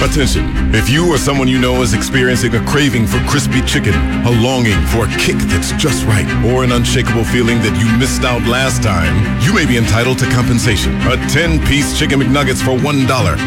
Attention, if you or someone you know is experiencing a craving for crispy chicken, a longing for a kick that's just right, or an unshakable feeling that you missed out last time, you may be entitled to compensation. A 10-piece Chicken McNuggets for $1.